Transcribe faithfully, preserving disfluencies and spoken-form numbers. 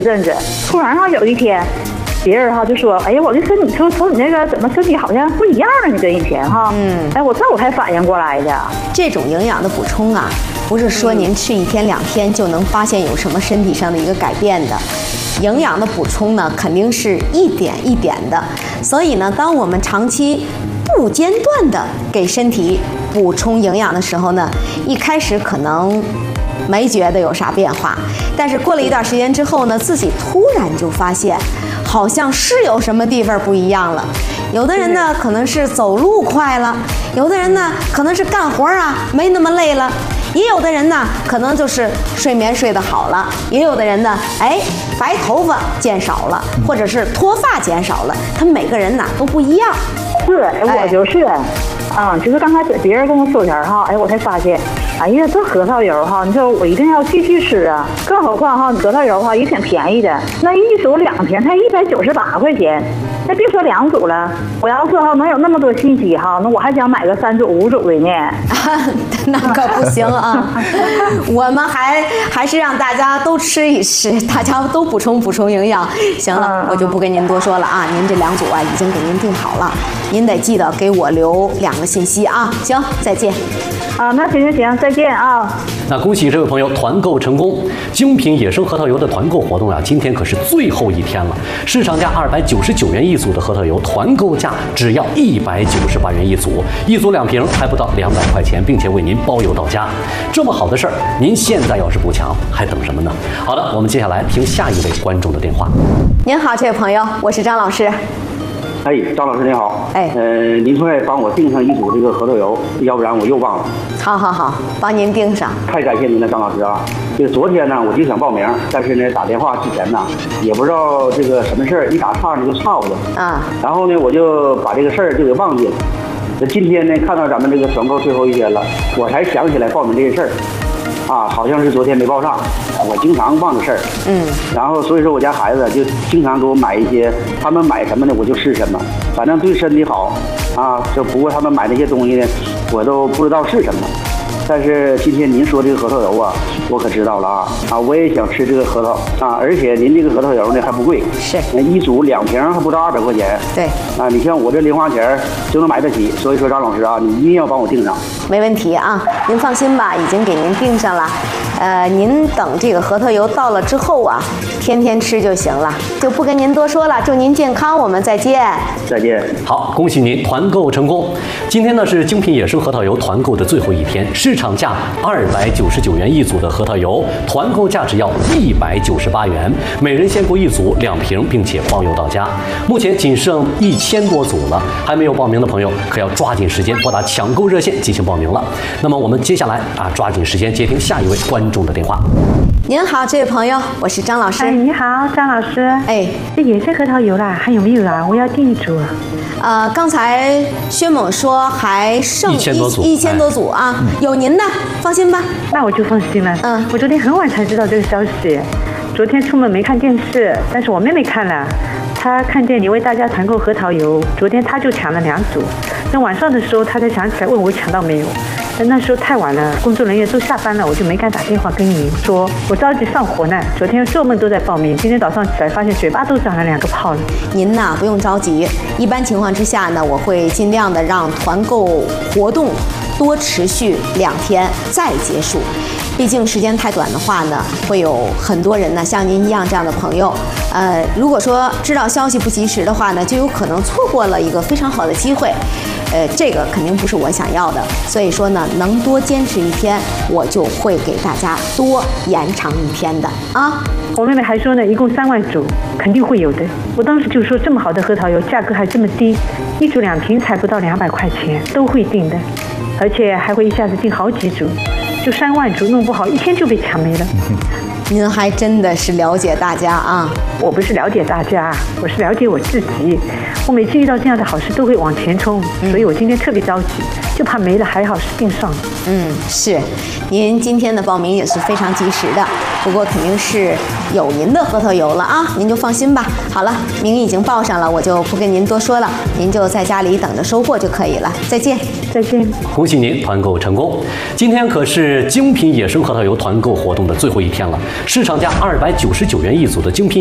阵子，突然哈有一天，别人哈就说，哎呀，我这身体瞅瞅你那个怎么身体好像不一样了，你跟以前哈，嗯，哎，我这我才反应过来的。 这种营养的补充啊，不是说您吃一天两天就能发现有什么身体上的一个改变的。营养的补充呢，肯定是一点一点的，所以呢，当我们长期不间断的给身体补充营养的时候呢，一开始可能没觉得有啥变化，但是过了一段时间之后呢，自己突然就发现，好像是有什么地方不一样了。有的人呢，可能是走路快了；有的人呢，可能是干活啊没那么累了；也有的人呢，可能就是睡眠睡得好了；也有的人呢，哎，白头发减少了，或者是脱发减少了。他们每个人呢都不一样。 是，我就是。哎啊、嗯，就是刚开始别人跟我说前哈，哎，我才发现，哎呀，这核桃油哈，你说我一定要继续吃啊！更何况哈，核桃油哈也挺便宜的，那一组两瓶才一百九十八块钱，那别说两组了，我要是哈能有那么多信息哈，那我还想买个三组五组的呢。 那可不行啊，我们还还是让大家都吃一吃，大家都补充补充营养。行了，我就不跟您多说了啊，您这两组啊已经给您定好了，您得记得给我留两个信息啊。行，再见。 啊，那行行行，再见啊。 那恭喜这位朋友团购成功，精品野生核桃油的团购活动啊，今天可是最后一天了。市场价二百九十九元一组的核桃油，团购价只要一百九十八元一组，一组两瓶还不到两百块钱，并且为您包邮到家。这么好的事儿，您现在要是不抢，还等什么呢？好的，我们接下来听下一位观众的电话。 您好，这位朋友，我是张老师。 哎，张老师您好。 哎， 呃，您快帮我订上一组这个核桃油，要不然我又忘了。 好好好，帮您订上。 太感谢您了，张老师啊！这个昨天呢，我就想报名，但是呢，打电话之前呢，也不知道这个什么事儿，一打岔呢就岔乎了。啊。然后呢，我就把这个事儿就给忘记了。那今天呢，看到咱们这个团购最后一天了，我才想起来报名这件事儿。啊，好像是昨天没报上，我经常忘的事儿。嗯，然后所以说我家孩子就经常给我买一些，他们买什么呢，我就吃什么，反正对身体好啊。就不过他们买那些东西呢，我都不知道是什么。但是今天您说这个核桃油啊，我可知道了啊啊！我也想吃这个核桃啊，而且您这个核桃油呢还不贵， 是一组两瓶还不到二百块钱。 对啊，你像我这零花钱就能买得起，所以说张老师啊，你一定要帮我订上。 没问题啊，您放心吧，已经给您订上了。呃，您等这个核桃油到了之后啊，天天吃就行了，就不跟您多说了。祝您健康，我们再见。 再见。 好，恭喜您团购成功。今天呢是精品野生核桃油团购的最后一天，市场价二百九十九元一组的核桃油，团购价只要一百九十八元，每人限购一组两瓶，并且包邮到家。目前仅剩一千多组了，还没有报名的朋友可要抓紧时间拨打抢购热线进行报名了。那么我们接下来啊，抓紧时间接听下一位观众的电话。 您好，这位朋友，我是张老师。 哎，你好，张老师。 哎， 这野生核桃油啦，还有没有啊？我要订一组。 呃，刚才薛猛说还剩一千多组， 一千多组啊，嗯、有您的，放心吧。 那我就放心了。嗯，我昨天很晚才知道这个消息，昨天出门没看电视，但是我妹妹看了，她看见你为大家团购核桃油，昨天她就抢了两组。那晚上的时候，她才想起来问我抢到没有。但那时候太晚了，工作人员都下班了，我就没敢打电话跟你说，我着急上火呢。昨天做梦都在报名，今天早上起来发现嘴巴都长了两个泡了。 您呐不用着急，一般情况之下呢，我会尽量的让团购活动多持续两天再结束。毕竟时间太短的话呢，会有很多人呢像您一样这样的朋友，呃，如果说知道消息不及时的话呢，就有可能错过了一个非常好的机会，呃，这个肯定不是我想要的。所以说呢，能多坚持一天，我就会给大家多延长一天的啊。 我妹妹还说呢，一共三万组，肯定会有的。我当时就说，这么好的核桃油，价格还这么低，一组两瓶才不到两百块钱，都会订的，而且还会一下子订好几组。就三万组，弄不好一天就被抢没了。 您还真的是了解大家啊！ 我不是了解大家，我是了解我自己。我每次遇到这样的好事都会往前冲，所以我今天特别着急，就怕没了，还好是订上了。 嗯，是，您今天的报名也是非常及时的，不过肯定是有您的核桃油了啊，您就放心吧。好了，名已经报上了，我就不跟您多说了，您就在家里等着收货就可以了。再见， 再见。 恭喜您团购成功！今天可是精品野生核桃油团购活动的最后一天了， 市场价二百九十九元一组的精品。